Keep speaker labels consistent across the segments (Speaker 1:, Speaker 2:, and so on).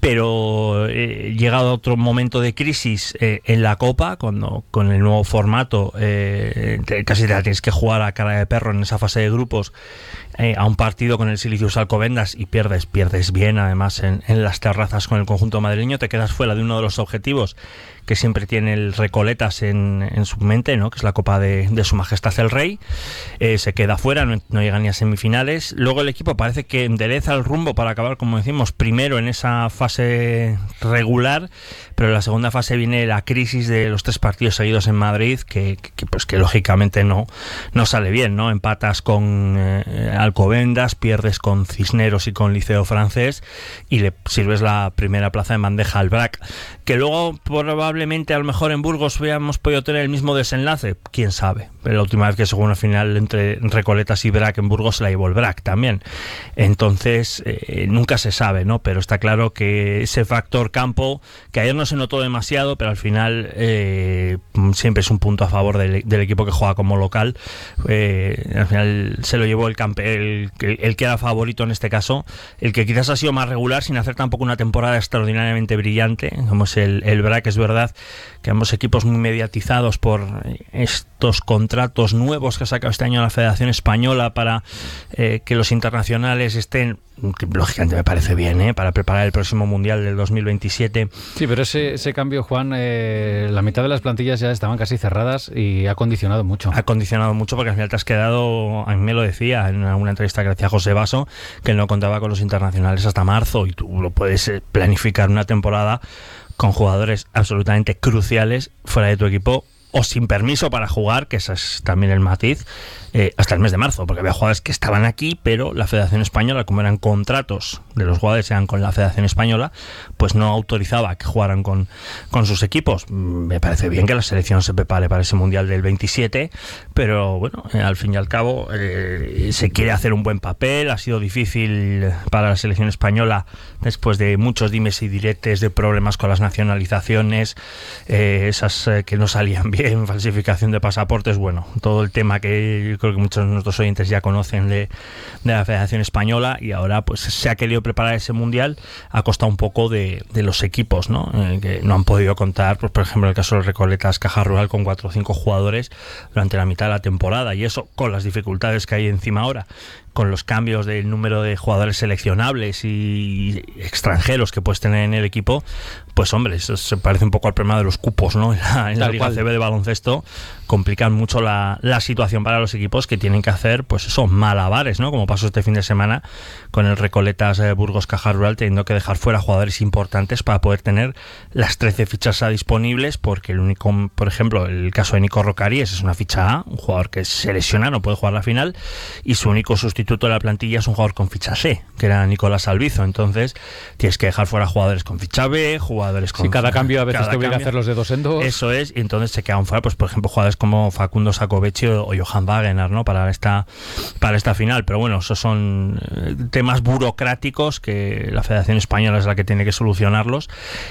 Speaker 1: pero llegado a otro momento de crisis en la Copa, cuando con el nuevo formato casi te la tienes que jugar a cara de perro en esa fase de grupos, a un partido con el Silicius Alcobendas y pierdes bien además en las terrazas con el conjunto madrileño, te quedas fuera de uno de los objetivos que siempre tiene el Recoletas en su mente, ¿no? Que es la Copa de Su Majestad el Rey. Se queda fuera, no llega ni a semifinales. Luego el equipo parece que endereza el rumbo para acabar, como decimos, primero en esa fase regular, pero en la segunda fase viene la crisis de los 3 partidos seguidos en Madrid, que lógicamente no sale bien, ¿no? Empatas con Alcobendas, pierdes con Cisneros y con Liceo Francés y le sirves la primera plaza de bandeja al BRAC, que luego probablemente a lo mejor en Burgos hubiéramos podido tener el mismo desenlace, quién sabe. Pero la última vez que se jugó una final entre Recoletas y BRAC en Burgos se la llevó el BRAC también. Entonces nunca se sabe, ¿no? Pero está claro que ese factor campo, que ayer no se notó demasiado, pero al final siempre es un punto a favor del equipo que juega como local. Al final se lo llevó el que era favorito en este caso, el que quizás ha sido más regular sin hacer tampoco una temporada extraordinariamente brillante, como es el BRAC. Es verdad que ambos equipos muy mediatizados por estos contratos nuevos que ha sacado este año la Federación Española para que los internacionales estén, que lógicamente me parece bien, para preparar el próximo Mundial del 2027.
Speaker 2: Sí, pero ese cambio, Juan, la mitad de las plantillas ya estaban casi cerradas y ha condicionado mucho. Ha
Speaker 1: condicionado mucho porque al final te has quedado, a mí me lo decía en una entrevista que hacía José Basso, que él no contaba con los internacionales hasta marzo, y tú lo puedes planificar una temporada con jugadores absolutamente cruciales fuera de tu equipo o sin permiso para jugar, que ese es también el matiz, hasta el mes de marzo, porque había jugadores que estaban aquí, pero la Federación Española, como eran contratos de los jugadores, eran con la Federación Española, pues no autorizaba que jugaran con sus equipos. Me parece bien que la selección se prepare para ese Mundial del 27, pero bueno, al fin y al cabo se quiere hacer un buen papel. Ha sido difícil para la selección española después de muchos dimes y diretes, de problemas con las nacionalizaciones, esas que no salían bien, falsificación de pasaportes, bueno, todo el tema que yo creo que muchos de nuestros oyentes ya conocen de la Federación Española, y ahora pues se ha querido preparar ese Mundial a costa un poco de los equipos, ¿no? Que no han podido contar, pues, por ejemplo, en el caso de Recoletas Caja Rural, con 4 o 5 jugadores durante la mitad de la temporada, y eso con las dificultades que hay encima ahora, con los cambios del número de jugadores seleccionables y extranjeros que puedes tener en el equipo, pues hombre, eso se parece un poco al problema de los cupos, ¿no? En la Liga CB de baloncesto complican mucho la situación para los equipos, que tienen que hacer, pues eso, malabares, ¿no? Como pasó este fin de semana con el Recoletas Burgos Caja Rural, teniendo que dejar fuera jugadores importantes para poder tener las 13 fichas A disponibles, porque el único, por ejemplo, el caso de Nico Rocaries es una ficha A, un jugador que se lesiona, no puede jugar la final, y su único sustituto de la plantilla es un jugador con ficha C, que era Nicolás Albizo. Entonces tienes que dejar fuera jugadores con ficha B, jugadores con...
Speaker 2: Sí, cada cambio a veces te obliga a hacer los de 2 en 2.
Speaker 1: Eso es, y entonces se quedan fuera, pues por ejemplo, jugadores como Facundo Sacovecchi o Johan Wagener, ¿no? Para esta final. Pero bueno, esos son temas burocráticos que la Federación Española es la que tiene que solucionarlos.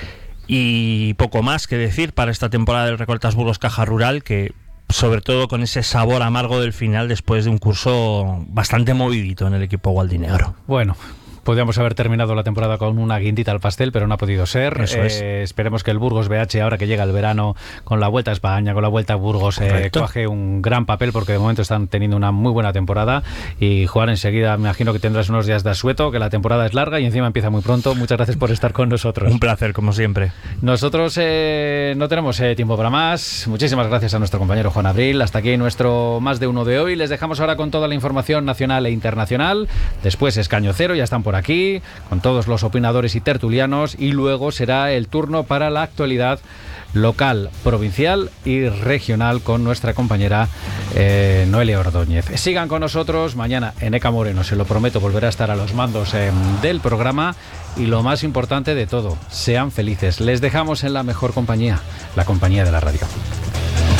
Speaker 1: Y poco más que decir para esta temporada del Recoletas Burgos Caja Rural, que sobre todo con ese sabor amargo del final después de un curso bastante movidito en el equipo gualdinegro.
Speaker 2: Bueno, podríamos haber terminado la temporada con una guindita al pastel, pero no ha podido ser.
Speaker 1: Eso es.
Speaker 2: Esperemos que el Burgos BH, ahora que llega el verano, con la Vuelta a España, con la Vuelta a Burgos, coge un gran papel, porque de momento están teniendo una muy buena temporada. Y Juan, enseguida me imagino que tendrás unos días de asueto, que la temporada es larga y encima empieza muy pronto. Muchas gracias por estar con nosotros.
Speaker 1: Un placer, como siempre.
Speaker 2: Nosotros no tenemos tiempo para más. Muchísimas gracias a nuestro compañero Juan Abril. Hasta aquí nuestro Más de Uno de hoy. Les dejamos ahora con toda la información nacional e internacional. Después Escaño Cero, ya están por aquí con todos los opinadores y tertulianos, y luego será el turno para la actualidad local, provincial y regional con nuestra compañera Noelia Ordóñez. Sigan con nosotros. Mañana Eneca Moreno, se lo prometo, volverá a estar a los mandos del programa, y lo más importante de todo, sean felices. Les dejamos en la mejor compañía, la compañía de la radio.